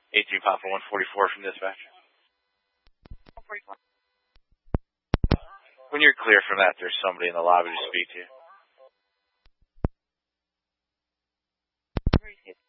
18 Papa 144 from dispatch. 144. When you're clear from that, there's somebody in the lobby to speak to you. Where is it?